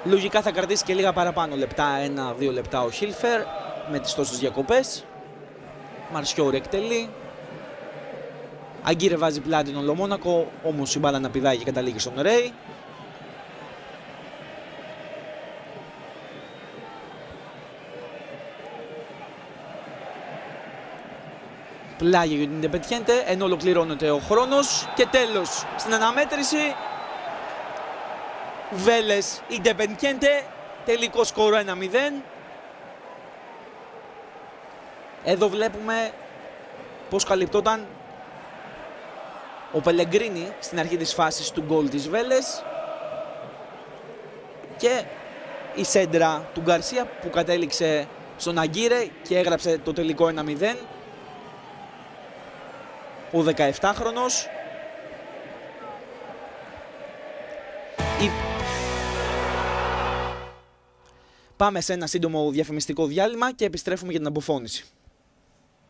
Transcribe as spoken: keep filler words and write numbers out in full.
Λογικά θα κρατήσει και λίγα παραπάνω λεπτά, ένα δύο λεπτά ο Χίλφερ με τις τόσες διακοπές. Μαρσιόρ εκτελεί. Αγκύρε βάζει πλάτη τον Λομόνακο, όμως η μπάλα να πηδάει και καταλήγει στον Ρέι. Πλάγια για την Ιντεπεντιέντε, ενώ ολοκληρώνεται ο χρόνος και τέλος στην αναμέτρηση. Βέλες Ιντεπεντιέντε, τελικό σκορ ένα μηδέν. Εδώ βλέπουμε πως καλυπτόταν ο Πελεγκρίνη στην αρχή της φάσης του γκολ της Βέλες και η σέντρα του Γκαρσία που κατέληξε στον Αγκύρε και έγραψε το τελικό ένα μηδέν. Ο δεκαεφτάχρονος. Η... Πάμε σε ένα σύντομο διαφημιστικό διάλειμμα και επιστρέφουμε για την αποφώνηση.